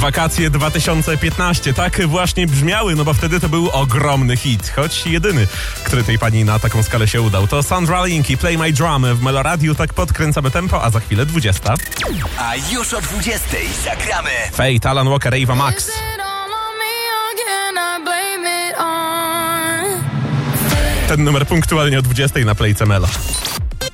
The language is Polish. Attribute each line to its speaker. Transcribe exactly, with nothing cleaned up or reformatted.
Speaker 1: Wakacje dwa tysiące piętnaście, tak właśnie brzmiały, no bo wtedy to był ogromny hit, choć jedyny, który tej pani na taką skalę się udał. To Sandra Link i Play My Drum w Meloradiu, tak podkręcamy tempo, a za chwilę dwudziesta.
Speaker 2: A już o dwudziestej zagramy
Speaker 1: Fate, Alan Walker, Ava Max. Ten numer punktualnie o dwudziestej na Playce Melo.